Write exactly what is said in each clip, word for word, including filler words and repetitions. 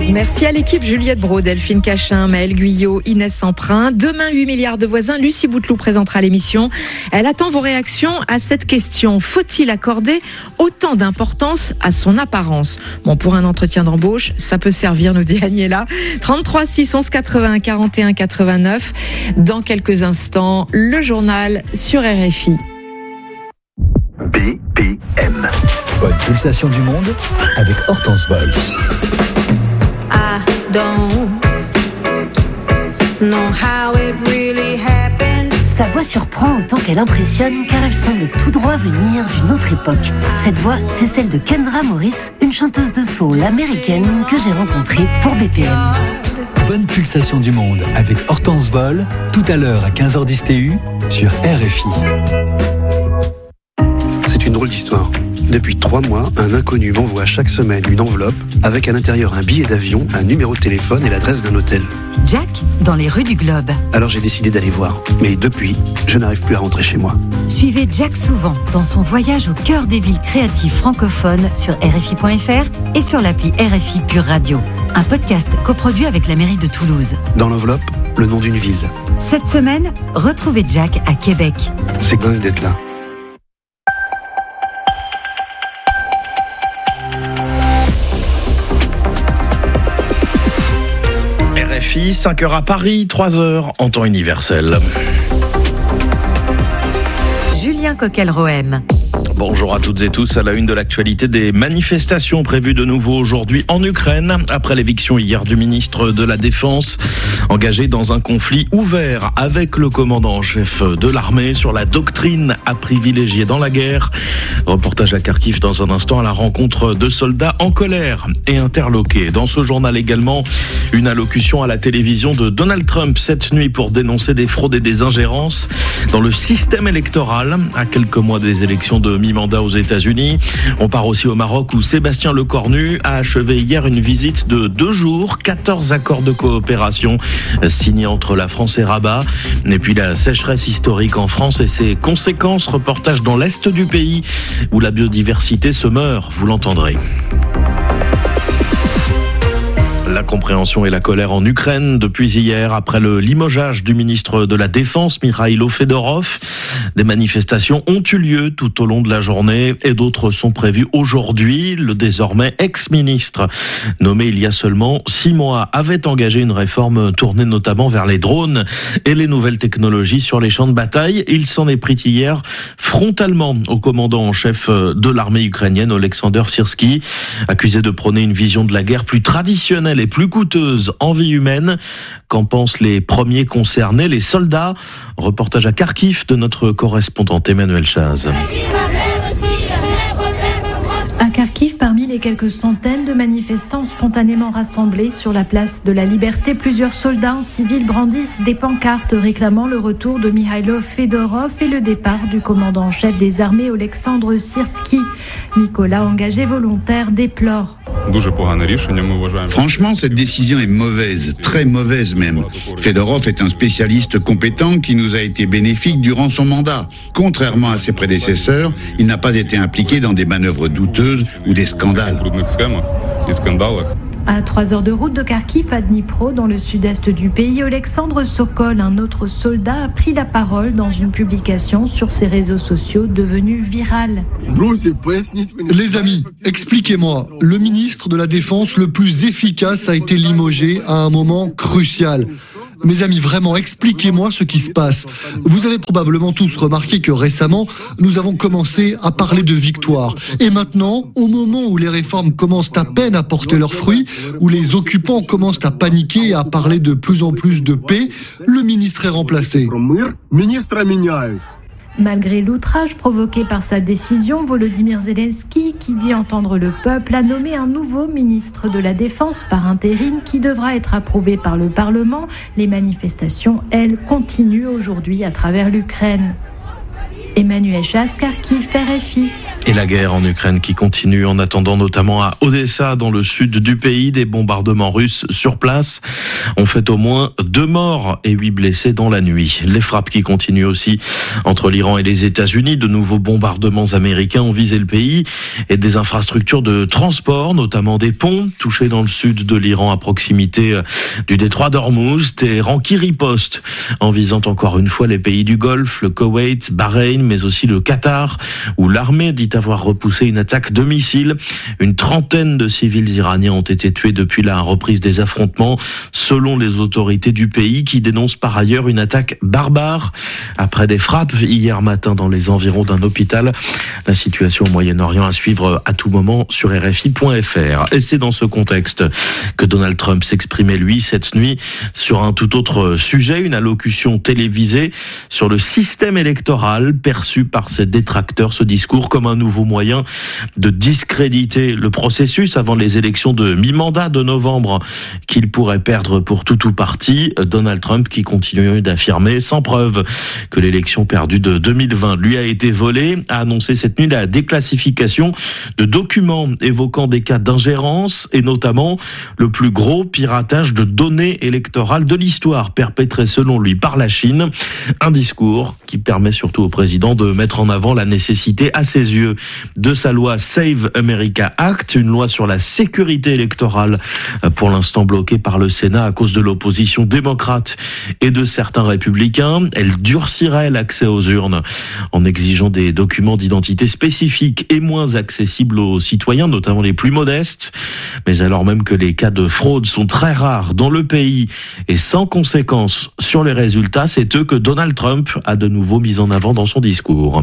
Merci à l'équipe Juliette Brault, Delphine Cachin, Maëlle Guyot, Inès Emprunt. Demain, huit milliards de voisins, Lucie Bouteloup présentera l'émission. Elle attend vos réactions à cette question. Faut-il accorder autant d'importance à son apparence ? Bon, pour un entretien d'embauche, ça peut servir, nous dit Agnella. trente-trois six onze quatre-vingts quarante et un quatre-vingt-neuf. Dans quelques instants, le journal sur R F I. B P M. Bonne pulsation du monde avec Hortense Vol. I don't know how it really happened. Sa voix surprend autant qu'elle impressionne car elle semble tout droit venir d'une autre époque. Cette voix, c'est celle de Kendra Morris, une chanteuse de soul américaine que j'ai rencontrée pour B P M. Bonne pulsation du monde avec Hortense Vol, tout à l'heure à quinze heures dix T U sur R F I. C'est une drôle d'histoire. Depuis trois mois, un inconnu m'envoie chaque semaine une enveloppe avec à l'intérieur un billet d'avion, un numéro de téléphone et l'adresse d'un hôtel. Jack, dans les rues du Globe. Alors j'ai décidé d'aller voir. Mais depuis, je n'arrive plus à rentrer chez moi. Suivez Jack souvent dans son voyage au cœur des villes créatives francophones sur R F I point F R et sur l'appli R F I Pure Radio. Un podcast coproduit avec la mairie de Toulouse. Dans l'enveloppe, le nom d'une ville. Cette semaine, retrouvez Jack à Québec. C'est dingue d'être là. R F I, cinq heures à Paris, trois heures en temps universel. Julien Coquel-Rohem. Bonjour à toutes et tous. À la une de l'actualité, des manifestations prévues de nouveau aujourd'hui en Ukraine après l'éviction hier du ministre de la Défense engagé dans un conflit ouvert avec le commandant en chef de l'armée sur la doctrine à privilégier dans la guerre. Reportage à Kharkiv dans un instant à la rencontre de soldats en colère et interloqués. Dans ce journal également, une allocution à la télévision de Donald Trump cette nuit pour dénoncer des fraudes et des ingérences dans le système électoral à quelques mois des élections de mi-mandat aux États-Unis. On part aussi au Maroc où Sébastien Lecornu a achevé hier une visite de deux jours, quatorze accords de coopération signés entre la France et Rabat. Et puis la sécheresse historique en France et ses conséquences, reportage dans l'est du pays où la biodiversité se meurt, vous l'entendrez. La compréhension et la colère en Ukraine depuis hier après le limogeage du ministre de la Défense, Mikhailo Fedorov. Des manifestations ont eu lieu tout au long de la journée et d'autres sont prévues aujourd'hui. Le désormais ex-ministre, nommé il y a seulement six mois, avait engagé une réforme tournée notamment vers les drones et les nouvelles technologies sur les champs de bataille. Il s'en est pris hier frontalement au commandant en chef de l'armée ukrainienne, Oleksandr Syrski, accusé de prôner une vision de la guerre plus traditionnelle et plus coûteuse en vie humaine. Qu'en pensent les premiers concernés, les soldats? Reportage à Kharkiv de notre correspondante Emmanuel Chaz. À Kharkiv, parmi les quelques centaines de manifestants spontanément rassemblés sur la place de la Liberté, plusieurs soldats en civil brandissent des pancartes réclamant le retour de Mikhailo Fedorov et le départ du commandant en chef des armées Oleksandr Syrski. Nicolas, engagé volontaire, déplore. Franchement, cette décision est mauvaise, très mauvaise même. Fedorov est un spécialiste compétent qui nous a été bénéfique durant son mandat. Contrairement à ses prédécesseurs, il n'a pas été impliqué dans des manœuvres douteuses ou des scandales. À trois heures de route de Kharkiv à Dnipro, dans le sud-est du pays, Alexandre Sokol, un autre soldat, a pris la parole dans une publication sur ses réseaux sociaux devenue virale. Les amis, expliquez-moi, le ministre de la Défense le plus efficace a été limogé à un moment crucial. Mes amis, vraiment, expliquez-moi ce qui se passe. Vous avez probablement tous remarqué que récemment, nous avons commencé à parler de victoire. Et maintenant, au moment où les réformes commencent à peine à porter leurs fruits, où les occupants commencent à paniquer et à parler de plus en plus de paix, le ministre est remplacé. Malgré l'outrage provoqué par sa décision, Volodymyr Zelensky, qui dit entendre le peuple, a nommé un nouveau ministre de la Défense par intérim qui devra être approuvé par le Parlement. Les manifestations, elles, continuent aujourd'hui à travers l'Ukraine. Emmanuel Chas, Kharkiv, R F I. Et la guerre en Ukraine qui continue en attendant notamment à Odessa dans le sud du pays. Des bombardements russes sur place ont fait au moins deux morts et huit blessés dans la nuit. Les frappes qui continuent aussi entre l'Iran et les États-Unis. De nouveaux bombardements américains ont visé le pays et des infrastructures de transport, notamment des ponts touchés dans le sud de l'Iran à proximité du détroit d'Ormuz. Téhéran qui riposte en visant encore une fois les pays du Golfe, le Koweït, Bahreïn, mais aussi le Qatar, où l'armée dit avoir repoussé une attaque de missiles. Une trentaine de civils iraniens ont été tués depuis la reprise des affrontements, selon les autorités du pays, qui dénoncent par ailleurs une attaque barbare après des frappes hier matin dans les environs d'un hôpital. La situation au Moyen-Orient à suivre à tout moment sur R F I point F R. Et c'est dans ce contexte que Donald Trump s'exprimait, lui, cette nuit, sur un tout autre sujet, une allocution télévisée sur le système électoral perçu par ses détracteurs, ce discours comme un nouveau moyen de discréditer le processus avant les élections de mi-mandat de novembre qu'il pourrait perdre pour tout ou partie. Donald Trump qui continue d'affirmer sans preuve que l'élection perdue de deux mille vingt lui a été volée, a annoncé cette nuit la déclassification de documents évoquant des cas d'ingérence et notamment le plus gros piratage de données électorales de l'histoire perpétré selon lui par la Chine. Un discours qui permet surtout au président de mettre en avant la nécessité à ses yeux de sa loi Save America Act, une loi sur la sécurité électorale pour l'instant bloquée par le Sénat à cause de l'opposition démocrate et de certains républicains. Elle durcirait l'accès aux urnes en exigeant des documents d'identité spécifiques et moins accessibles aux citoyens, notamment les plus modestes. Mais alors même que les cas de fraude sont très rares dans le pays et sans conséquences sur les résultats, c'est eux que Donald Trump a de nouveau mis en avant dans son discours.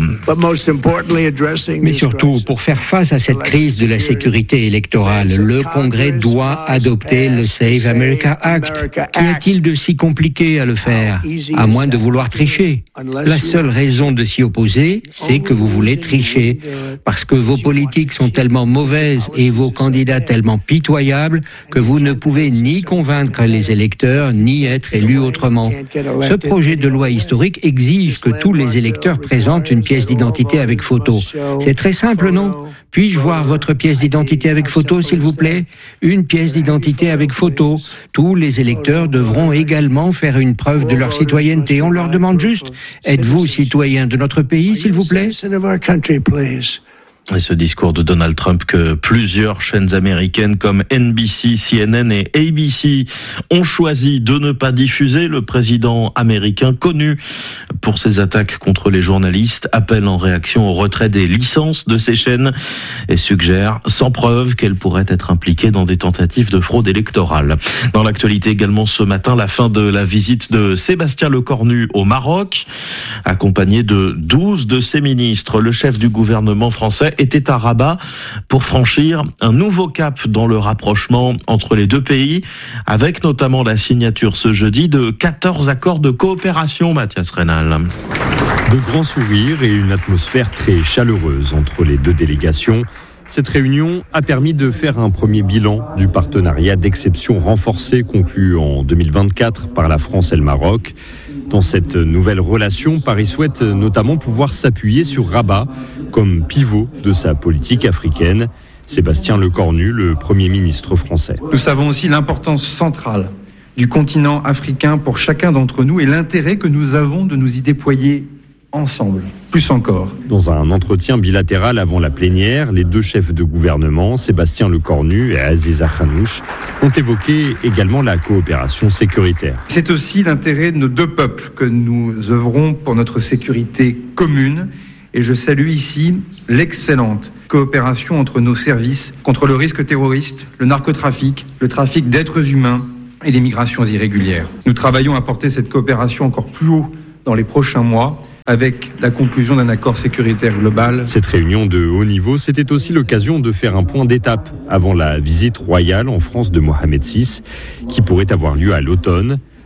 Mais surtout, pour faire face à cette crise de la sécurité électorale, le Congrès doit adopter le Save America Act. Qu'y a-t-il de si compliqué à le faire, à moins de vouloir tricher? La seule raison de s'y opposer, c'est que vous voulez tricher, parce que vos politiques sont tellement mauvaises et vos candidats tellement pitoyables que vous ne pouvez ni convaincre les électeurs, ni être élus autrement. Ce projet de loi historique exige que tous les électeurs présentent une pièce d'identité avec photo. C'est très simple, non? Puis-je voir votre pièce d'identité avec photo, s'il vous plaît? Une pièce d'identité avec photo. Tous les électeurs devront également faire une preuve de leur citoyenneté. On leur demande juste, êtes-vous citoyen de notre pays, s'il vous plaît? Et ce discours de Donald Trump que plusieurs chaînes américaines comme N B C, C N N et A B C ont choisi de ne pas diffuser. Le président américain, connu pour ses attaques contre les journalistes, appelle en réaction au retrait des licences de ces chaînes et suggère sans preuve qu'elles pourraient être impliquées dans des tentatives de fraude électorale. Dans l'actualité également ce matin, la fin de la visite de Sébastien Lecornu au Maroc, accompagné de douze de ses ministres. Le chef du gouvernement français était à Rabat pour franchir un nouveau cap dans le rapprochement entre les deux pays, avec notamment la signature ce jeudi de quatorze accords de coopération, Mathias Reynal. De grands sourires et une atmosphère très chaleureuse entre les deux délégations. Cette réunion a permis de faire un premier bilan du partenariat d'exception renforcé conclu en deux mille vingt-quatre par la France et le Maroc. Dans cette nouvelle relation, Paris souhaite notamment pouvoir s'appuyer sur Rabat comme pivot de sa politique africaine. Sébastien Lecornu, le Premier ministre français. Nous savons aussi l'importance centrale du continent africain pour chacun d'entre nous et l'intérêt que nous avons de nous y déployer ensemble, plus encore. Dans un entretien bilatéral avant la plénière, les deux chefs de gouvernement, Sébastien Lecornu et Aziza Khanouch, ont évoqué également la coopération sécuritaire. C'est aussi l'intérêt de nos deux peuples que nous œuvrons pour notre sécurité commune. Et je salue ici l'excellente coopération entre nos services contre le risque terroriste, le narcotrafic, le trafic d'êtres humains et les migrations irrégulières. Nous travaillons à porter cette coopération encore plus haut dans les prochains mois, avec la conclusion d'un accord sécuritaire global. Cette réunion de haut niveau, c'était aussi l'occasion de faire un point d'étape avant la visite royale en France de Mohamed six, qui pourrait avoir lieu à l'automne.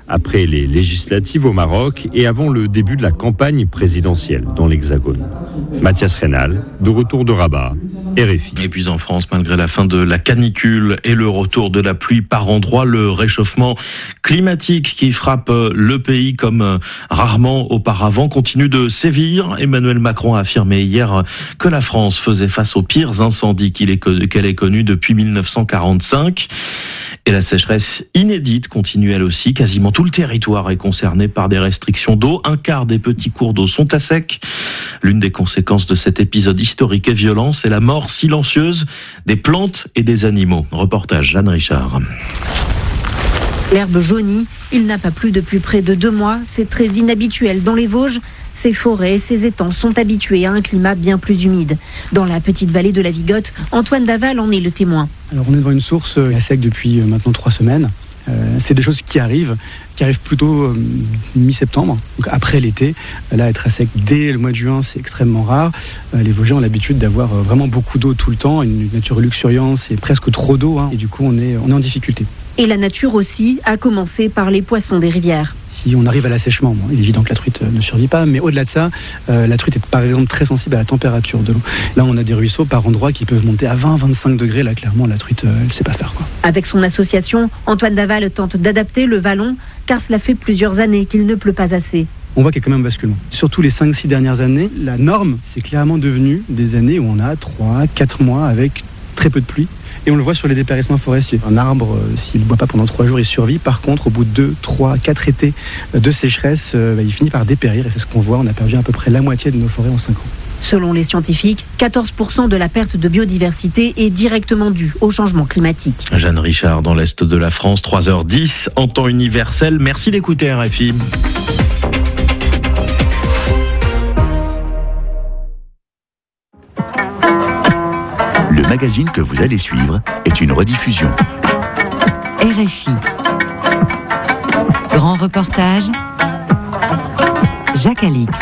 après les législatives au Maroc et avant le début de la campagne présidentielle dans l'Hexagone. Mathias Rénal, de retour de Rabat, R F I. Et puis en France, malgré la fin de la canicule et le retour de la pluie par endroits, le réchauffement climatique qui frappe le pays comme rarement auparavant continue de sévir. Emmanuel Macron a affirmé hier que la France faisait face aux pires incendies qu'elle ait connus depuis mille neuf cent quarante-cinq. Et la sécheresse inédite continue elle aussi. Quasiment tout le territoire est concerné par des restrictions d'eau. Un quart des petits cours d'eau sont à sec. L'une des conséquences de cet épisode historique et violent, c'est la mort silencieuse des plantes et des animaux. Reportage Jeanne Richard. L'herbe jaunie, il n'a pas plu depuis près de deux mois. C'est très inhabituel dans les Vosges. Ces forêts et ces étangs sont habitués à un climat bien plus humide. Dans la petite vallée de la Vigotte, Antoine Daval en est le témoin. Alors on est devant une source à sec depuis maintenant trois semaines. Euh, c'est des choses qui arrivent, qui arrivent plutôt euh, mi-septembre, donc après l'été. Là, être à sec dès le mois de juin, c'est extrêmement rare. Euh, les Vosgiens ont l'habitude d'avoir euh, vraiment beaucoup d'eau tout le temps, une nature luxuriante, et presque trop d'eau, hein, et du coup on est, on est en difficulté. Et la nature aussi, à commencer par les poissons des rivières. Si on arrive à l'assèchement, bon, il est évident que la truite ne survit pas, mais au-delà de ça, euh, la truite est par exemple très sensible à la température de l'eau. Là, on a des ruisseaux par endroits qui peuvent monter à vingt à vingt-cinq degrés. Là, clairement, la truite, euh, elle ne sait pas faire, quoi. Avec son association, Antoine Daval tente d'adapter le vallon, car cela fait plusieurs années qu'il ne pleut pas assez. On voit qu'il y a quand même un basculement. Surtout les cinq six dernières années, la norme, c'est clairement devenu des années où on a trois quatre mois avec très peu de pluie. Et on le voit sur les dépérissements forestiers. Un arbre, euh, s'il ne boit pas pendant trois jours, il survit. Par contre, au bout de deux, trois, quatre étés de sécheresse, euh, bah, il finit par dépérir. Et c'est ce qu'on voit. On a perdu à peu près la moitié de nos forêts en cinq ans. Selon les scientifiques, quatorze pour cent de la perte de biodiversité est directement due au changement climatique. Jeanne Richard, dans l'Est de la France, trois heures dix, en temps universel. Merci d'écouter R F I. Le magazine que vous allez suivre est une rediffusion. R F I. Grand reportage. Jacques Alix.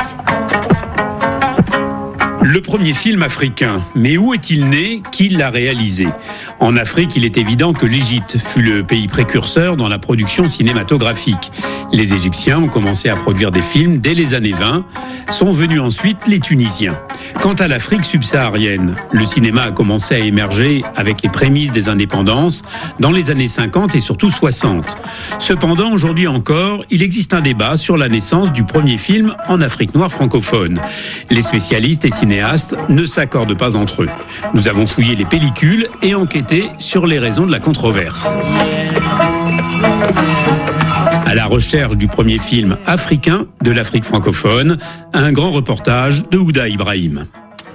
Le premier film africain. Mais où est-il né? Qui l'a réalisé? En Afrique, il est évident que l'Égypte fut le pays précurseur dans la production cinématographique. Les Égyptiens ont commencé à produire des films dès les années vingt. Sont venus ensuite les Tunisiens. Quant à l'Afrique subsaharienne, le cinéma a commencé à émerger avec les prémices des indépendances dans les années cinquante et surtout soixante. Cependant, aujourd'hui encore, il existe un débat sur la naissance du premier film en Afrique noire francophone. Les spécialistes et cinéastes ne s'accordent pas entre eux. Nous avons fouillé les pellicules et enquêté sur les raisons de la controverse. À la recherche du premier film africain de l'Afrique francophone, un grand reportage de Ouda Ibrahim.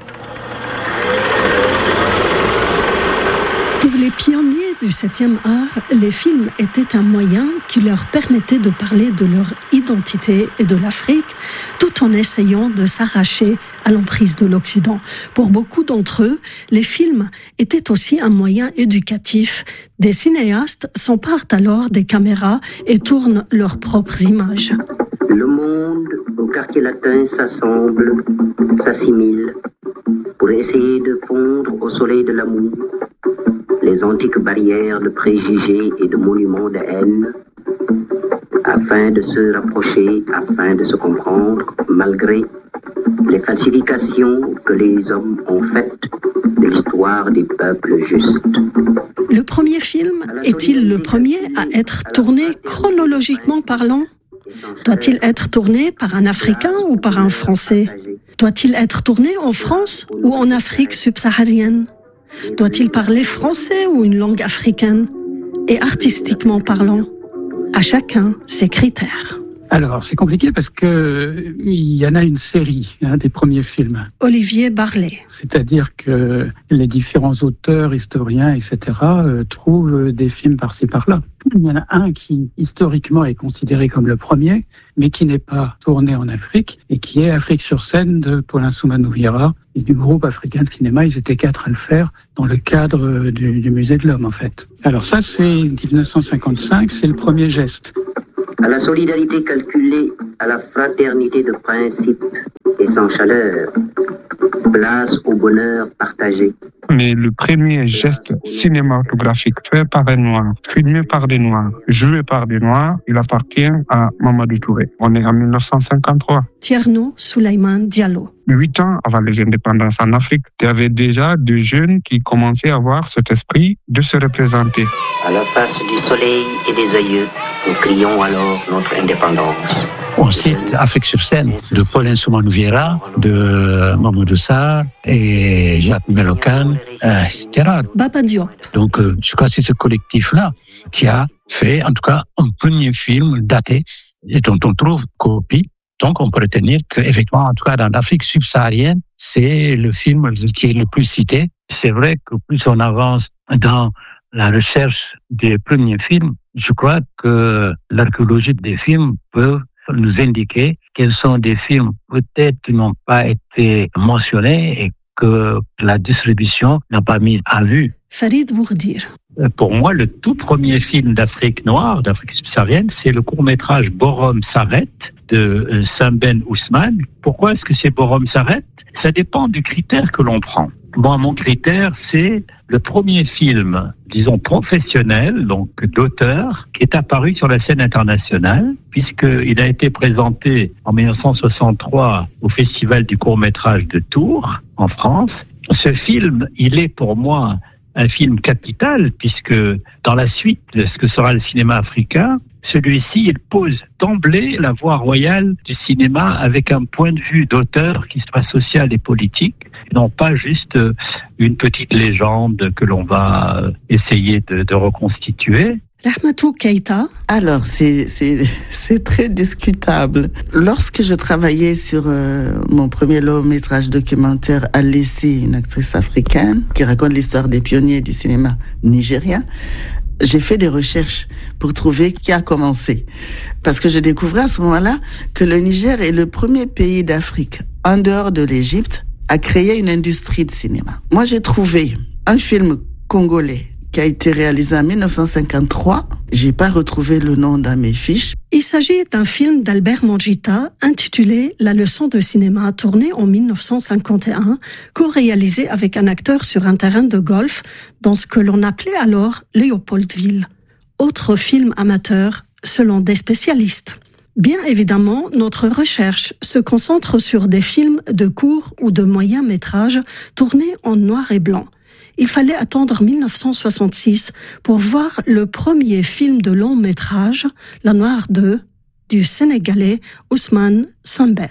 Pour les pionniers du septième art, les films étaient un moyen qui leur permettait de parler de leur identité et de l'Afrique, tout en essayant de s'arracher à l'emprise de l'Occident. Pour beaucoup d'entre eux, les films étaient aussi un moyen éducatif. Des cinéastes s'emparent alors des caméras et tournent leurs propres images. Le monde au quartier latin s'assemble, s'assimile, pour essayer de fondre au soleil de l'amour les antiques barrières de préjugés et de monuments de haine, afin de se rapprocher, afin de se comprendre, malgré les falsifications que les hommes ont faites de l'histoire des peuples justes. Le premier film est-il le premier à être tourné chronologiquement parlant? Doit-il être tourné par un Africain ou par un Français? Doit-il être tourné en France ou en Afrique subsaharienne? Doit-il parler français ou une langue africaine? Et artistiquement parlant, à chacun ses critères. Alors, c'est compliqué parce que il y en a une série, hein, des premiers films. Olivier Barlet. C'est-à-dire que les différents auteurs, historiens, et cetera, euh, trouvent des films par-ci par-là. Il y en a un qui, historiquement, est considéré comme le premier, mais qui n'est pas tourné en Afrique, et qui est Afrique sur scène de Paulin Soumanou-Vieira et du groupe africain de cinéma. Ils étaient quatre à le faire dans le cadre du, du Musée de l'Homme, en fait. Alors ça, c'est dix-neuf cent cinquante-cinq, c'est le premier geste. À la solidarité calculée, à la fraternité de principe et sans chaleur, place au bonheur partagé. mais le premier geste cinématographique fait par un Noir, filmé par des Noirs, joué par des Noirs, il appartient à Mamadou Touré. On est en mille neuf cent cinquante-trois. Tierno Souleymane Diallo. Huit ans avant les indépendances en Afrique, il y avait déjà des jeunes qui commençaient à avoir cet esprit de se représenter. À la face du soleil et des aïeux, nous crions alors notre indépendance. On cite Afrique sur scène de Paul Soumanou Vieira, de Mamadou Sarr et Jacques Melocan, euh, et cetera. Baba Diop. Donc, euh, je crois que c'est ce collectif-là qui a fait, en tout cas, un premier film daté et dont on trouve copie. Donc, on peut retenir qu'effectivement, en tout cas, dans l'Afrique subsaharienne, c'est le film qui est le plus cité. C'est vrai que plus on avance dans la recherche des premiers films, je crois que l'archéologie des films peut nous indiquer quels sont des films peut-être qui n'ont pas été mentionnés et que la distribution n'a pas mis à vue. Farid Bourdir. Pour moi, le tout premier film d'Afrique noire, d'Afrique subsaharienne, c'est le court-métrage Borom Saret de Samben Ousmane. Pourquoi est-ce que c'est Borom Saret? Ça dépend du critère que l'on prend. Moi, mon critère, c'est le premier film, disons, professionnel, donc d'auteur, qui est apparu sur la scène internationale, puisqu'il a été présenté en mille neuf cent soixante-trois au Festival du court-métrage de Tours, en France. Ce film, il est pour moi un film capital, puisque dans la suite de ce que sera le cinéma africain, celui-ci, il pose d'emblée la voie royale du cinéma avec un point de vue d'auteur qui soit social et politique, et non pas juste une petite légende que l'on va essayer de, de reconstituer. Rahmatou Keïta. Alors, c'est, c'est, c'est très discutable. Lorsque je travaillais sur euh, mon premier long métrage documentaire Alessi, une actrice africaine, qui raconte l'histoire des pionniers du cinéma nigérien, j'ai fait des recherches pour trouver qui a commencé. Parce que je découvrais à ce moment-là que le Niger est le premier pays d'Afrique, en dehors de l'Égypte, à créer une industrie de cinéma. Moi, j'ai trouvé un film congolais qui a été réalisé en mille neuf cent cinquante-trois. J'ai pas retrouvé le nom dans mes fiches. Il s'agit d'un film d'Albert Mangita intitulé La leçon de cinéma, tourné en mille neuf cent cinquante et un, co-réalisé avec un acteur sur un terrain de golf dans ce que l'on appelait alors Léopoldville. Autre film amateur, selon des spécialistes. Bien évidemment, notre recherche se concentre sur des films de court ou de moyen métrage tournés en noir et blanc. Il fallait attendre mille neuf cent soixante-six pour voir le premier film de long métrage, La Noire deux, du Sénégalais Ousmane Samben.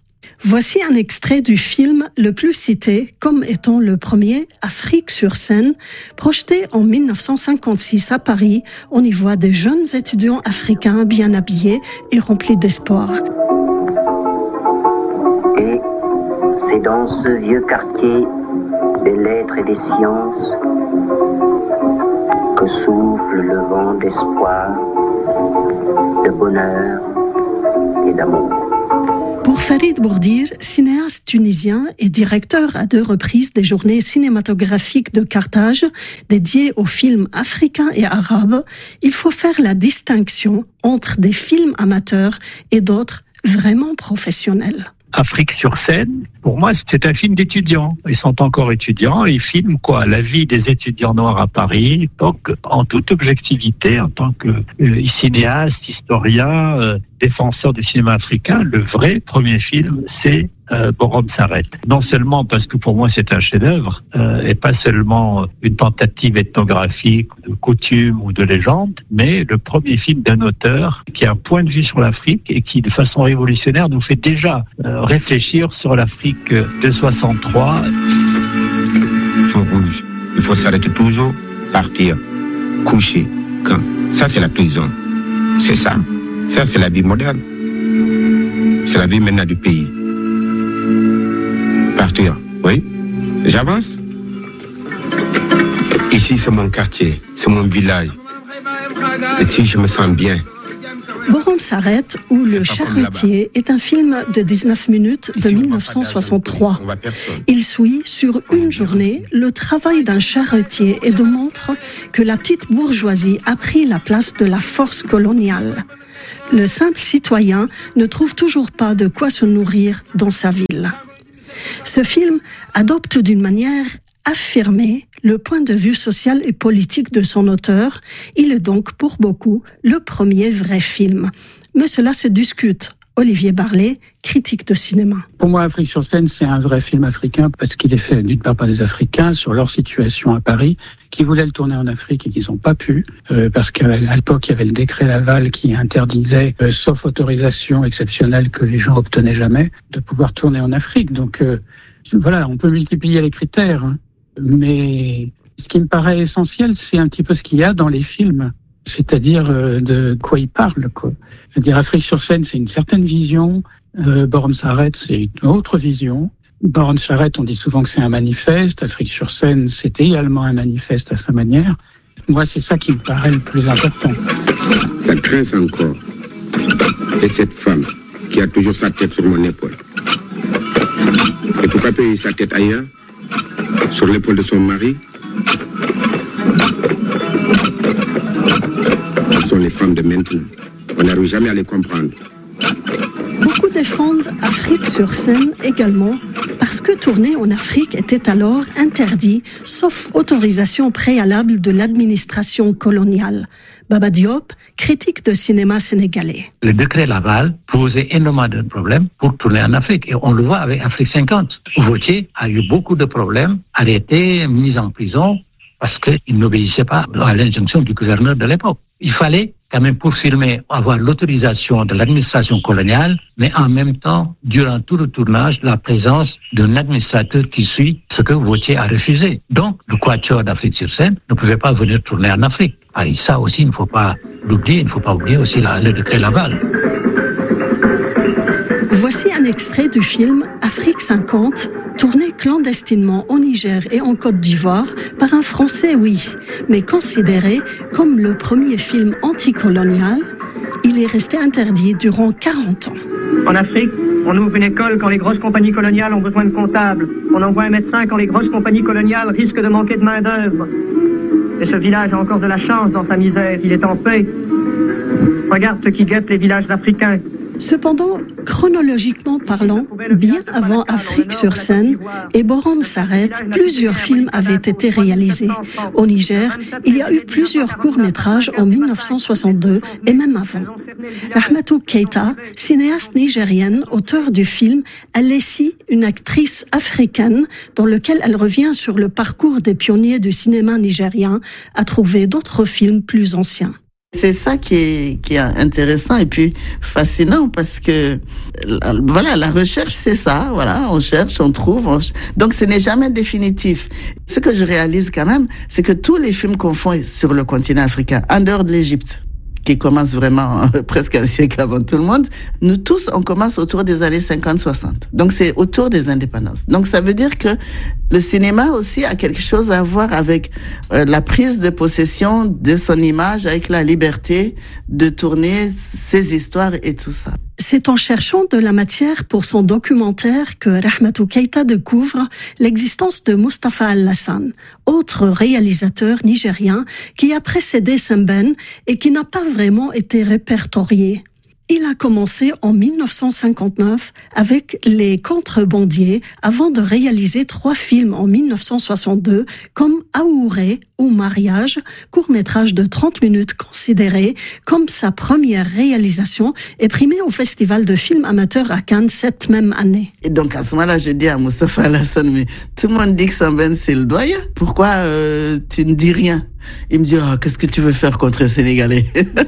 Voici un extrait du film le plus cité comme étant le premier, Afrique sur scène, projeté en mille neuf cent cinquante-six à Paris. On y voit des jeunes étudiants africains bien habillés et remplis d'espoir. Et c'est dans ce vieux quartier des lettres et des sciences que souffle le vent d'espoir, de bonheur et d'amour. Pour Farid Bourdir, cinéaste tunisien et directeur à deux reprises des journées cinématographiques de Carthage dédiées aux films africains et arabes, il faut faire la distinction entre des films amateurs et d'autres vraiment professionnels. Afrique sur scène, pour moi, c'est un film d'étudiants. Ils sont encore étudiants et ils filment quoi? La vie des étudiants noirs à Paris. Donc, en toute objectivité, en tant que euh, cinéaste, historien, euh, défenseur du cinéma africain, le vrai premier film, c'est euh, Borom Saret. Non seulement parce que pour moi c'est un chef-d'œuvre, euh, et pas seulement une tentative ethnographique, de coutume ou de légende, mais le premier film d'un auteur qui a un point de vue sur l'Afrique et qui, de façon révolutionnaire, nous fait déjà euh, réfléchir sur l'Afrique de soixante-trois. Feu rouge. Il faut s'arrêter toujours, partir, coucher, quand. Ça, c'est la prison. C'est ça. Ça, c'est la vie moderne. C'est la vie maintenant du pays. Partir, oui. J'avance. Ici, c'est mon quartier, c'est mon village. Ici, je me sens bien. Borom Saret ou Le Charretier est un film de dix-neuf minutes de mille neuf cent soixante-trois. Il suit sur une journée le travail d'un charretier et démontre que la petite bourgeoisie a pris la place de la force coloniale. Le simple citoyen ne trouve toujours pas de quoi se nourrir dans sa ville. Ce film adopte d'une manière affirmer le point de vue social et politique de son auteur. Il est donc pour beaucoup le premier vrai film. Mais cela se discute. Olivier Barlet, critique de cinéma. Pour moi, Afrique sur scène, c'est un vrai film africain parce qu'il est fait d'une part par des Africains sur leur situation à Paris, qui voulaient le tourner en Afrique et qui n'ont pas pu, euh, parce qu'à l'époque, il y avait le décret Laval qui interdisait, euh, sauf autorisation exceptionnelle que les gens obtenaient jamais, de pouvoir tourner en Afrique. Donc euh, voilà, on peut multiplier les critères, hein, mais ce qui me paraît essentiel, c'est un petit peu ce qu'il y a dans les films. C'est-à-dire euh, de quoi il parle, quoi. Je veux dire, Afrique sur scène, c'est une certaine vision. Euh, Borom Saret, c'est une autre vision. Borom Saret, on dit souvent que c'est un manifeste. Afrique sur scène, c'est également un manifeste à sa manière. Moi, c'est ça qui me paraît le plus important. Ça grince encore. Et cette femme qui a toujours sa tête sur mon épaule. Et pourquoi payer sa tête ailleurs, sur l'épaule de son mari? Ce sont les femmes de maintenant. On n'arrive jamais à les comprendre. Beaucoup défendent Afrique sur scène également parce que tourner en Afrique était alors interdit, sauf autorisation préalable de l'administration coloniale. Baba Diop, critique de cinéma sénégalais. Le décret Laval posait énormément de problèmes pour tourner en Afrique. Et on le voit avec Afrique cinquante. Vautier a eu beaucoup de problèmes, arrêté, mis en prison, parce qu'il n'obéissait pas à l'injonction du gouverneur de l'époque. Il fallait quand même, pour filmer, avoir l'autorisation de l'administration coloniale, mais en même temps, durant tout le tournage, la présence d'un administrateur qui suit ce que Vautier a refusé. Donc, le Quatuor d'Afrique sur scène ne pouvait pas venir tourner en Afrique. Et ça aussi, il ne faut pas l'oublier, il ne faut pas oublier aussi la, le décret Laval. Voici un extrait du film Afrique cinquante, tourné clandestinement au Niger et en Côte d'Ivoire par un Français, oui, mais considéré comme le premier film anticolonial. Il est resté interdit durant quarante ans. En Afrique, on ouvre une école quand les grosses compagnies coloniales ont besoin de comptables. On envoie un médecin quand les grosses compagnies coloniales risquent de manquer de main-d'œuvre. Et ce village a encore de la chance dans sa misère. Il est en paix. Regarde ce qui guette les villages africains. Cependant, chronologiquement parlant, bien avant Afrique sur scène et Borom Saret, plusieurs films avaient été réalisés. Au Niger, il y a eu plusieurs courts-métrages en mille neuf cent soixante-deux et même avant. Rahmatou Keita, cinéaste nigérienne, auteure du film, elle est ici une actrice africaine dans lequel elle revient sur le parcours des pionniers du cinéma nigérien à trouver d'autres films plus anciens. C'est ça qui est, qui est intéressant et puis fascinant parce que voilà, la recherche c'est ça, voilà, on cherche, on trouve, on... donc ce n'est jamais définitif. Ce que je réalise quand même, c'est que tous les films qu'on fait sur le continent africain, en dehors de l'Égypte, qui commence vraiment euh, presque un siècle avant tout le monde, nous tous, on commence autour des années cinquante soixante. Donc c'est autour des indépendances. Donc ça veut dire que le cinéma aussi a quelque chose à voir avec euh, la prise de possession de son image, avec la liberté de tourner ses histoires et tout ça. C'est en cherchant de la matière pour son documentaire que Rahmatou Keita découvre l'existence de Mustapha Al-Hassan, autre réalisateur nigérien qui a précédé Sembène et qui n'a pas vraiment été répertorié. Il a commencé en mille neuf cent cinquante-neuf avec Les Contrebandiers avant de réaliser trois films en mille neuf cent soixante-deux comme Aouré ou Mariage, court-métrage de trente minutes considéré comme sa première réalisation et primé au Festival de films amateurs à Cannes cette même année. Et donc à ce moment-là, je dis à Mustapha Al-Hassan, mais tout le monde dit que Sembène c'est le doyen. Pourquoi euh, tu ne dis rien? Il me dit, oh, qu'est-ce que tu veux faire contre les Sénégalais?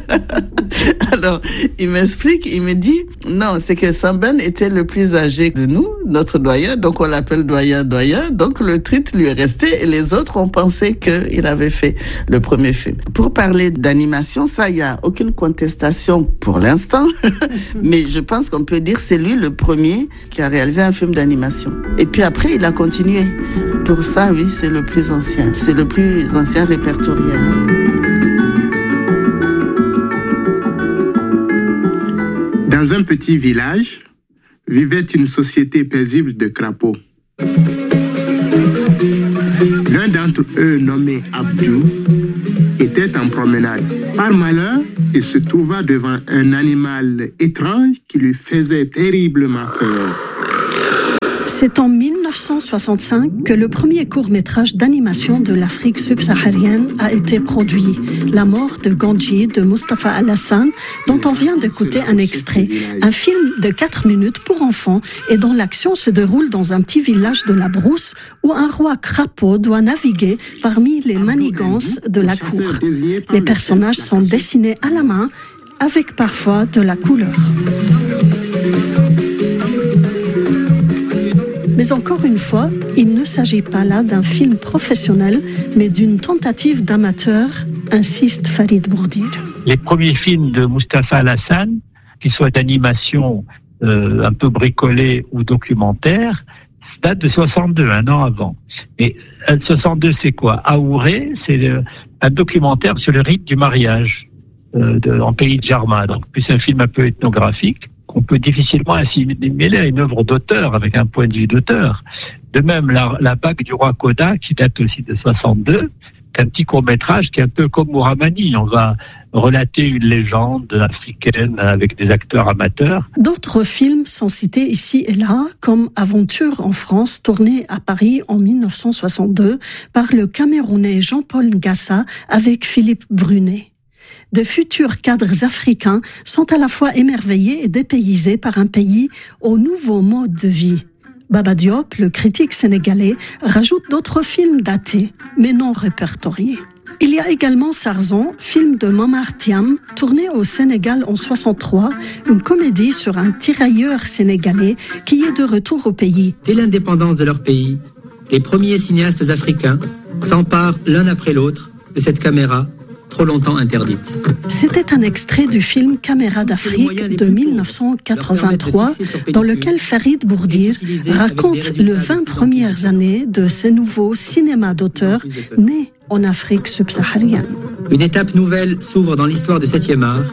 Alors, il m'explique, il me dit, non, c'est que Sembène était le plus âgé de nous, notre doyen, donc on l'appelle doyen, doyen, donc le titre lui est resté et les autres ont pensé qu'il avait fait le premier film. Pour parler d'animation, ça, il n'y a aucune contestation pour l'instant, mais je pense qu'on peut dire que c'est lui le premier qui a réalisé un film d'animation. Et puis après, il a continué. Pour ça, oui, c'est le plus ancien, c'est le plus ancien répertoire. Dans un petit village, vivait une société paisible de crapauds. L'un d'entre eux, nommé Abdou, était en promenade. Par malheur, il se trouva devant un animal étrange qui lui faisait terriblement peur. C'est en mille neuf cent soixante-cinq que le premier court-métrage d'animation de l'Afrique subsaharienne a été produit. La mort de Gandji de Mustapha Alassane, dont on vient d'écouter un extrait. Un film de quatre minutes pour enfants et dont l'action se déroule dans un petit village de la Brousse où un roi crapaud doit naviguer parmi les manigances de la cour. Les personnages sont dessinés à la main avec parfois de la couleur. Mais encore une fois, il ne s'agit pas là d'un film professionnel, mais d'une tentative d'amateur, insiste Farid Bourdir. Les premiers films de Mustapha Alassane, qu'ils soient d'animation euh, un peu bricolés ou documentaires, datent de soixante-deux, un an avant. Et euh, soixante-deux, c'est quoi? Aouré, c'est le, un documentaire sur le rite du mariage euh, de, en pays de Jarma. Donc, c'est un film un peu ethnographique. On peut difficilement assimiler à une œuvre d'auteur, avec un point de vue d'auteur. De même, la, la bague du roi Koda, qui date aussi de soixante-deux, c'est un petit court-métrage qui est un peu comme Mouramani. On va relater une légende africaine avec des acteurs amateurs. D'autres films sont cités ici et là, comme Aventure en France, tourné à Paris en mille neuf cent soixante-deux par le Camerounais Jean-Paul Ngassa avec Philippe Brunet. De futurs cadres africains sont à la fois émerveillés et dépaysés par un pays au nouveau mode de vie. Baba Diop, le critique sénégalais, rajoute d'autres films datés, mais non répertoriés. Il y a également Sarzan, film de Mamar Thiam, tourné au Sénégal en soixante-trois, une comédie sur un tirailleur sénégalais qui est de retour au pays. Dès l'indépendance de leur pays, les premiers cinéastes africains s'emparent l'un après l'autre de cette caméra trop longtemps interdite. C'était un extrait du film Caméra d'Afrique de mille neuf cent quatre-vingt-trois, dans lequel Farid Bourdir raconte les vingt premières années de ce nouveau cinéma d'auteur né en Afrique subsaharienne. Une étape nouvelle s'ouvre dans l'histoire du septième art.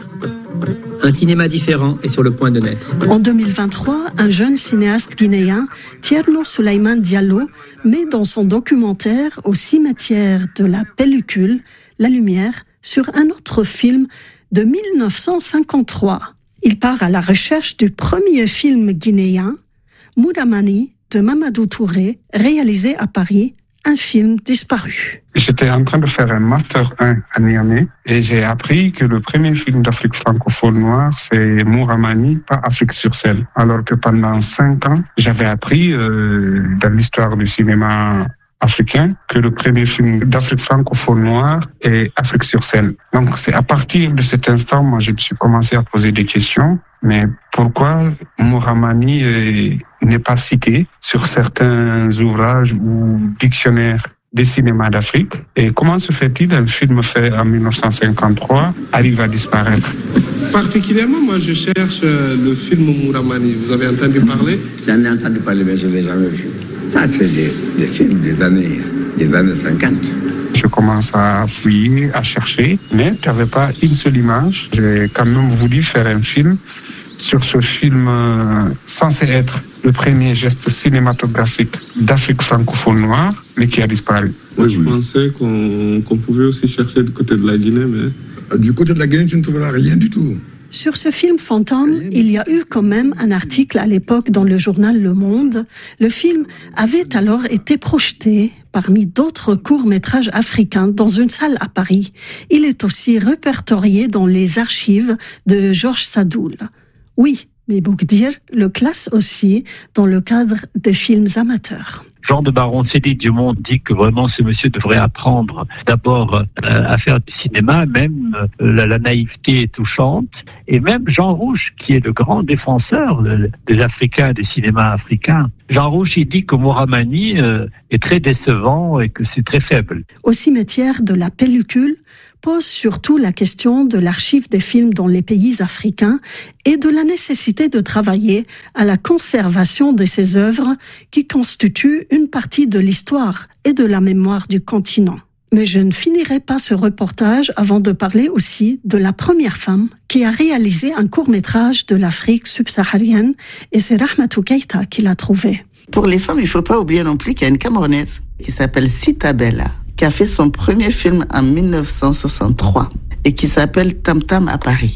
Un cinéma différent est sur le point de naître. En deux mille vingt-trois, un jeune cinéaste guinéen, Thierno Souleymane Diallo, met dans son documentaire Au cimetière de la pellicule la lumière sur un autre film de mille neuf cent cinquante-trois. Il part à la recherche du premier film guinéen, Mouramani, de Mamadou Touré, réalisé à Paris, un film disparu. J'étais en train de faire un Master un à Niamey et j'ai appris que le premier film d'Afrique francophone noire, c'est Mouramani, pas Afrique sur scène. Alors que pendant cinq ans, j'avais appris euh, dans l'histoire du cinéma africain que le premier film d'Afrique francophone noire est Afrique sur scène. Donc c'est à partir de cet instant, moi je me suis commencé à poser des questions. Mais pourquoi Mouramani euh, n'est pas cité sur certains ouvrages ou dictionnaires des cinémas d'Afrique? Et comment se fait-il qu'un film fait en mille neuf cent cinquante-trois arrive à disparaître? Particulièrement, moi je cherche le film Mouramani. Vous avez entendu parler? J'en ai entendu parler, mais je ne l'ai jamais vu. Ça, c'est des, des films des années, des années cinquante. Je commence à fouiller, à chercher, mais tu n'avais pas une seule image. J'ai quand même voulu faire un film sur ce film euh, censé être le premier geste cinématographique d'Afrique francophone noire, mais qui a disparu. Moi, je pensais qu'on, qu'on pouvait aussi chercher du côté de la Guinée, mais... Du côté de la Guinée, tu ne trouveras rien du tout. Sur ce film fantôme, il y a eu quand même un article à l'époque dans le journal Le Monde. Le film avait alors été projeté parmi d'autres courts-métrages africains dans une salle à Paris. Il est aussi répertorié dans les archives de Georges Sadoul. Oui, mais Boukdir le classe aussi dans le cadre des films amateurs. Jean de Baron Sédit du Monde dit que vraiment ce monsieur devrait apprendre d'abord euh, à faire du cinéma, même euh, la, la naïveté est touchante, et même Jean Rouch, qui est le grand défenseur de, des Africains, des cinémas africains. Jean Rouch, il dit que Mouramani euh, est très décevant et que c'est très faible. Au cimetière de la pellicule pose surtout la question de l'archive des films dans les pays africains et de la nécessité de travailler à la conservation de ces œuvres qui constituent une partie de l'histoire et de la mémoire du continent. Mais je ne finirai pas ce reportage avant de parler aussi de la première femme qui a réalisé un court-métrage de l'Afrique subsaharienne, et c'est Rahmatou Keïta qui l'a trouvé. Pour les femmes, il ne faut pas oublier non plus qu'il y a une Camerounaise qui s'appelle Sita Bella, qui a fait son premier film en mille neuf cent soixante-trois et qui s'appelle Tam Tam à Paris.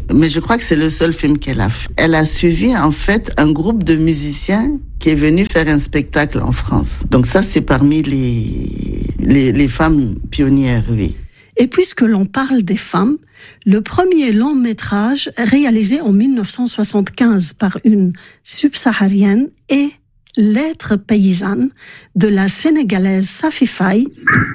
mais je crois que c'est le seul film qu'elle a fait. Elle a suivi en fait un groupe de musiciens qui est venu faire un spectacle en France. Donc ça, c'est parmi les, les, les femmes pionnières, oui. Et puisque l'on parle des femmes, le premier long métrage réalisé en dix-neuf cent soixante-quinze par une subsaharienne est L'être paysanne de la Sénégalaise Safi Faye.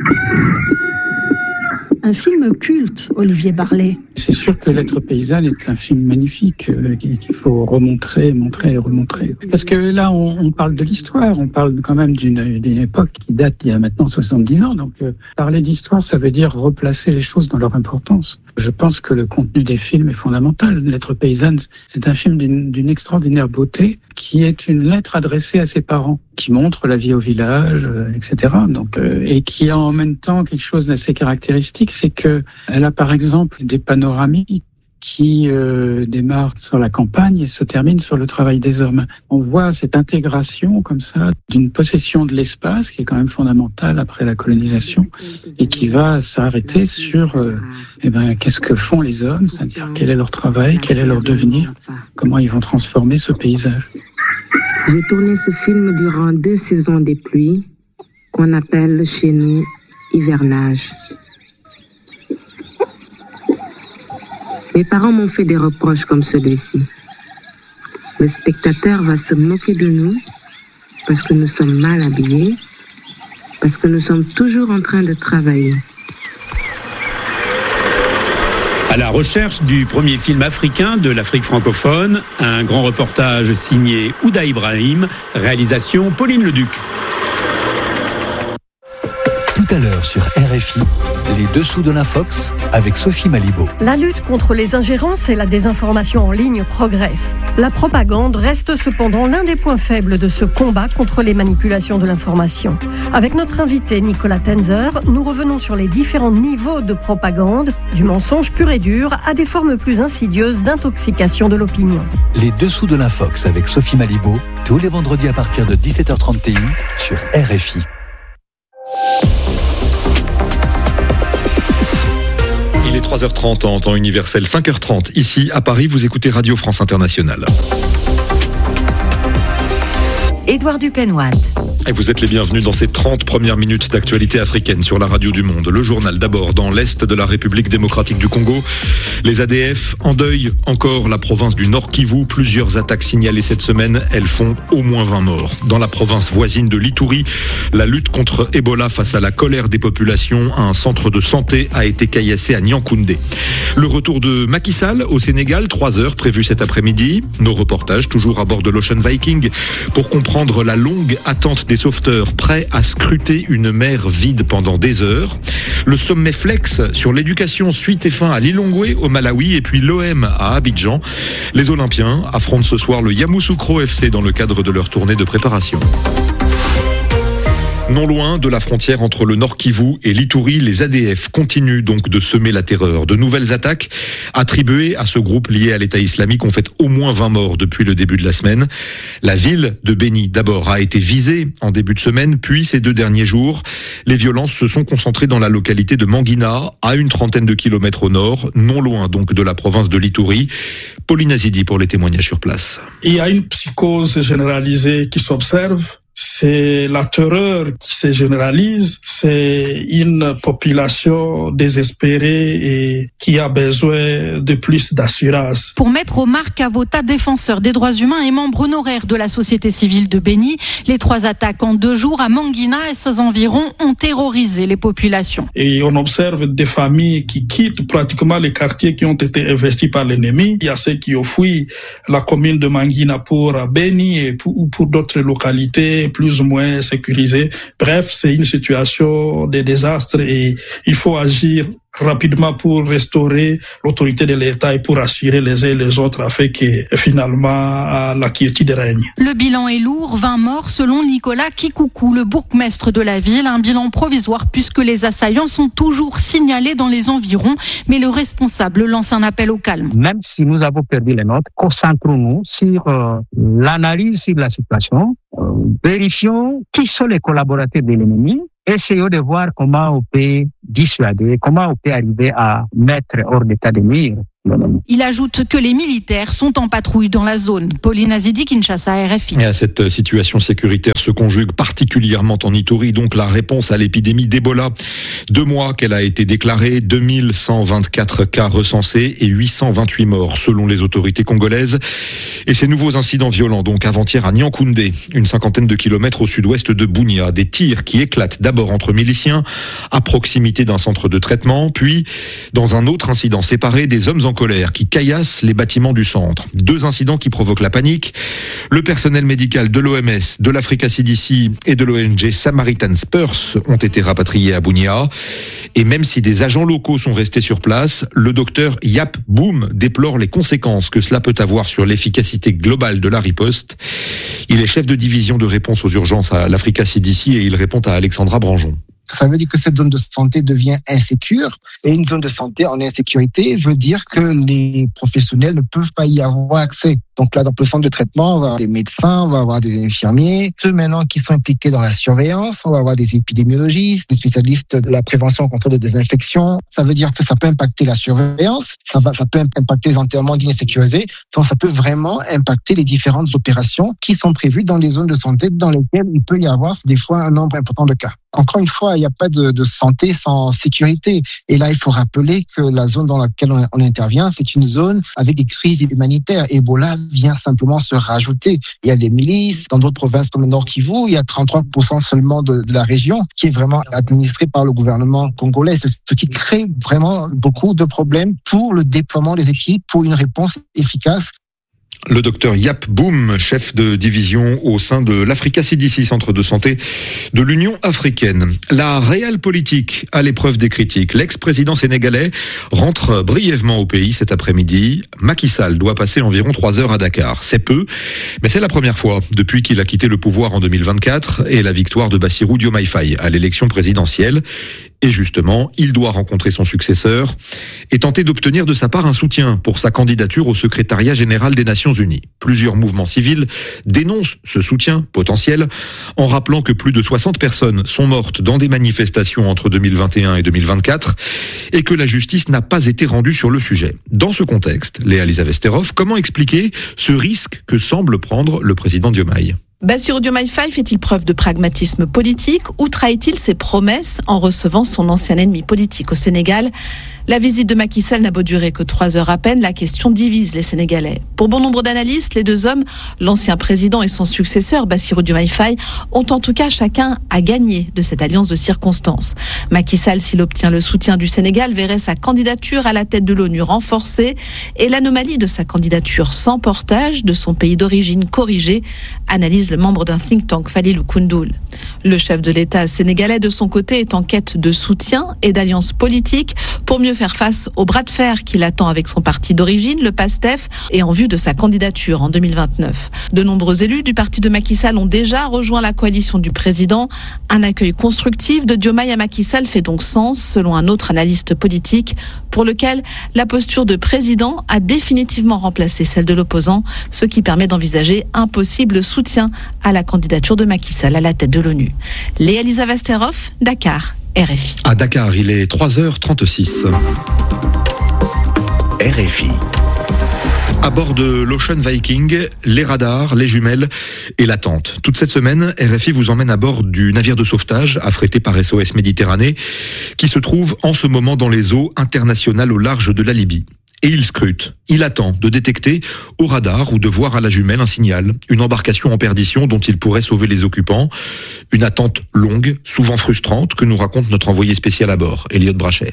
Un film culte, Olivier Barlet. C'est sûr que L'être paysanne est un film magnifique euh, qu'il faut remontrer, montrer et remontrer. Parce que là, on, on parle de l'histoire, on parle quand même d'une, d'une époque qui date il y a maintenant soixante-dix ans. Donc, euh, parler d'histoire, ça veut dire replacer les choses dans leur importance. Je pense que le contenu des films est fondamental. L'être paysanne, c'est un film d'une, d'une extraordinaire beauté qui est une lettre adressée à ses parents, qui montre la vie au village, euh, et cetera. Donc, euh, et qui a en même temps quelque chose d'assez caractéristique, c'est que elle a par exemple des panoramiques qui euh, démarrent sur la campagne et se terminent sur le travail des hommes. On voit cette intégration comme ça d'une possession de l'espace qui est quand même fondamentale après la colonisation et qui va s'arrêter sur euh, eh ben, qu'est-ce que font les hommes, c'est-à-dire quel est leur travail, quel est leur devenir, comment ils vont transformer ce paysage. J'ai tourné ce film durant deux saisons des pluies qu'on appelle chez nous hivernage. Mes parents m'ont fait des reproches comme celui-ci. Le spectateur va se moquer de nous parce que nous sommes mal habillés, parce que nous sommes toujours en train de travailler. À la recherche du premier film africain de l'Afrique francophone, un grand reportage signé Ouda Ibrahim, réalisation Pauline Leduc. Tout à l'heure sur R F I, les dessous de l'Infox avec Sophie Malibaud. La lutte contre les ingérences et la désinformation en ligne progresse. La propagande reste cependant l'un des points faibles de ce combat contre les manipulations de l'information. Avec notre invité Nicolas Tenzer, nous revenons sur les différents niveaux de propagande, du mensonge pur et dur à des formes plus insidieuses d'intoxication de l'opinion. Les dessous de l'Infox avec Sophie Malibaud, tous les vendredis à partir de dix-sept heures trente T U sur R F I. Il est trois heures trente en temps universel, cinq heures trente. Ici, à Paris, vous écoutez Radio France Internationale. Édouard Dupenoise. Et vous êtes les bienvenus dans ces trente premières minutes d'actualité africaine sur la radio du monde. Le journal d'abord dans l'est de la République démocratique du Congo. Les A D F endeuillent encore la province du Nord Kivu. Plusieurs attaques signalées cette semaine. Elles font au moins vingt morts. Dans la province voisine de l'Ituri, la lutte contre Ebola face à la colère des populations, un centre de santé a été caillassé à Nyankoundé. Le retour de Macky Sall au Sénégal, trois heures prévu cet après-midi. Nos reportages toujours à bord de l'Ocean Viking pour comprendre la longue attente des sauveteurs prêts à scruter une mer vide pendant des heures. Le sommet Flex sur l'éducation suit et fin à Lilongwe au Malawi et puis l'O M à Abidjan. Les Olympiens affrontent ce soir le Yamoussoukro F C dans le cadre de leur tournée de préparation. Non loin de la frontière entre le Nord Kivu et l'Ituri, les A D F continuent donc de semer la terreur. De nouvelles attaques attribuées à ce groupe lié à l'État islamique ont fait au moins vingt morts depuis le début de la semaine. La ville de Beni, d'abord, a été visée en début de semaine, puis ces deux derniers jours. Les violences se sont concentrées dans la localité de Mangina, à une trentaine de kilomètres au nord, non loin donc de la province de l'Ituri. Pauline Azidi pour les témoignages sur place. Il y a une psychose généralisée qui s'observe. C'est la terreur qui se généralise, c'est une population désespérée et qui a besoin de plus d'assurance. Pour Maître Omar Kavota, défenseur des droits humains et membre honoraire de la société civile de Beni, les trois attaques en deux jours à Mangina et ses environs ont terrorisé les populations. Et on observe des familles qui quittent pratiquement les quartiers qui ont été investis par l'ennemi. Il y a ceux qui ont fui la commune de Mangina pour Beni et pour, pour d'autres localités plus ou moins sécurisées. Bref, c'est une situation de désastre et il faut agir rapidement pour restaurer l'autorité de l'État et pour assurer les uns et les autres afin que finalement la quiétude règne. Le bilan est lourd, vingt morts selon Nicolas Kikoukou, le bourgmestre de la ville, un bilan provisoire puisque les assaillants sont toujours signalés dans les environs, mais le responsable lance un appel au calme. Même si nous avons perdu les nôtres, concentrons-nous sur euh, l'analyse sur la situation, euh, vérifions qui sont les collaborateurs de l'ennemi. Essayons de voir comment on peut dissuader, comment on peut arriver à mettre hors d'état de nuire Il ajoute que les militaires sont en patrouille dans la zone. Pauline Azidi, Kinshasa, R F I. Et à cette situation sécuritaire se conjugue particulièrement en Ituri, donc la réponse à l'épidémie d'Ebola. Deux mois qu'elle a été déclarée, deux mille cent vingt-quatre cas recensés et huit cent vingt-huit morts selon les autorités congolaises. Et ces nouveaux incidents violents, donc avant-hier à Nyankoundé, une cinquantaine de kilomètres au sud-ouest de Bunia. Des tirs qui éclatent d'abord entre miliciens à proximité d'un centre de traitement, puis dans un autre incident séparé, des hommes en colère qui caillassent les bâtiments du centre. Deux incidents qui provoquent la panique. Le personnel médical de l'O M S, de l'Africa C D C et de l'O N G Samaritan Spurs ont été rapatriés à Bunia. Et même si des agents locaux sont restés sur place, le docteur Yap Boum déplore les conséquences que cela peut avoir sur l'efficacité globale de la riposte. Il est chef de division de réponse aux urgences à l'Africa C D C et il répond à Alexandra Branjon. Ça veut dire que cette zone de santé devient insécure. Et une zone de santé en insécurité veut dire que les professionnels ne peuvent pas y avoir accès. Donc là, dans le centre de traitement, on va avoir des médecins, on va avoir des infirmiers. Ceux maintenant qui sont impliqués dans la surveillance, on va avoir des épidémiologistes, des spécialistes de la prévention contre les désinfections. Ça veut dire que ça peut impacter la surveillance, ça va, ça peut impacter les enterrements dignes et sécurisés. Ça, ça peut vraiment impacter les différentes opérations qui sont prévues dans les zones de santé dans lesquelles il peut y avoir des fois un nombre important de cas. Encore une fois, il n'y a pas de, de santé sans sécurité. Et là, il faut rappeler que la zone dans laquelle on, on intervient, c'est une zone avec des crises humanitaires. Ebola vient simplement se rajouter. Il y a les milices. Dans d'autres provinces comme le Nord Kivu, il y a trente-trois pour cent seulement de, de la région qui est vraiment administrée par le gouvernement congolais. Ce qui crée vraiment beaucoup de problèmes pour le déploiement des équipes, pour une réponse efficace. Le docteur Yap Boum, chef de division au sein de l'Africa C D C, centre de santé de l'Union africaine. La réelle politique à l'épreuve des critiques. L'ex-président sénégalais rentre brièvement au pays cet après-midi. Macky Sall doit passer environ trois heures à Dakar. C'est peu, mais c'est la première fois depuis qu'il a quitté le pouvoir en deux mille vingt-quatre et la victoire de Bassirou Diomaye Faye à l'élection présidentielle. Et justement, il doit rencontrer son successeur et tenter d'obtenir de sa part un soutien pour sa candidature au secrétariat général des Nations Unies. Plusieurs mouvements civils dénoncent ce soutien potentiel en rappelant que plus de soixante personnes sont mortes dans des manifestations entre deux mille vingt et un et deux mille vingt-quatre et que la justice n'a pas été rendue sur le sujet. Dans ce contexte, Léa Liza-Vesterov, comment expliquer ce risque que semble prendre le président Diomaye ? Bassirou Diomaye Faye fait-il preuve de pragmatisme politique ou trahit-il ses promesses en recevant son ancien ennemi politique au Sénégal ? La visite de Macky Sall n'a beau durer que trois heures à peine, la question divise les Sénégalais. Pour bon nombre d'analystes, les deux hommes, l'ancien président et son successeur, Bassirou Diomaye Faye, ont en tout cas chacun à gagner de cette alliance de circonstances. Macky Sall, s'il obtient le soutien du Sénégal, verrait sa candidature à la tête de l'ONU renforcée et l'anomalie de sa candidature sans portage de son pays d'origine corrigée, analyse le membre d'un think tank, Falilou Koundoul. Le chef de l'État sénégalais, de son côté, est en quête de soutien et d'alliance politique pour mieux faire face au bras de fer qu'il attend avec son parti d'origine, le PASTEF, et en vue de sa candidature en deux mille vingt-neuf. De nombreux élus du parti de Macky Sall ont déjà rejoint la coalition du président. Un accueil constructif de Diomaye à Macky Sall fait donc sens, selon un autre analyste politique, pour lequel la posture de président a définitivement remplacé celle de l'opposant, ce qui permet d'envisager un possible soutien à la candidature de Macky Sall à la tête de l'ONU. Léa Liza-Vesterov, Dakar, R F I. À Dakar, il est trois heures trente-six. R F I. À bord de l'Ocean Viking, les radars, les jumelles et la tente. Toute cette semaine, R F I vous emmène à bord du navire de sauvetage affrété par S O S Méditerranée qui se trouve en ce moment dans les eaux internationales au large de la Libye. Et il scrute, il attend de détecter au radar ou de voir à la jumelle un signal, une embarcation en perdition dont il pourrait sauver les occupants. Une attente longue, souvent frustrante, que nous raconte notre envoyé spécial à bord, Elliot Brachet.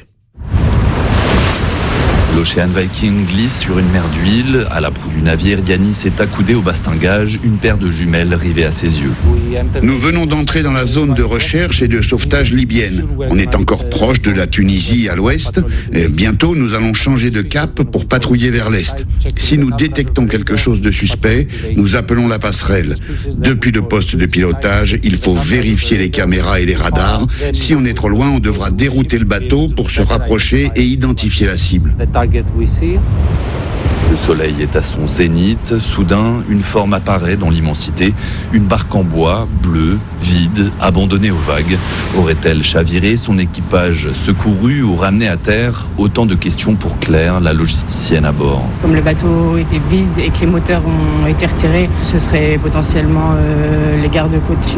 L'Ocean Viking glisse sur une mer d'huile. À la proue du navire, Yanis est accoudé au bastingage, une paire de jumelles rivées à ses yeux. Nous venons d'entrer dans la zone de recherche et de sauvetage libyenne. On est encore proche de la Tunisie à l'ouest. Et bientôt, nous allons changer de cap pour patrouiller vers l'est. Si nous détectons quelque chose de suspect, nous appelons la passerelle. Depuis le poste de pilotage, il faut vérifier les caméras et les radars. Si on est trop loin, on devra dérouter le bateau pour se rapprocher et identifier la cible. Le soleil est à son zénith. Soudain, une forme apparaît dans l'immensité. Une barque en bois, bleue, vide, abandonnée aux vagues. Aurait-elle chaviré, son équipage secouru ou ramené à terre? Autant de questions pour Claire, la logisticienne à bord. Comme le bateau était vide et que les moteurs ont été retirés, ce serait potentiellement euh, les gardes-côtes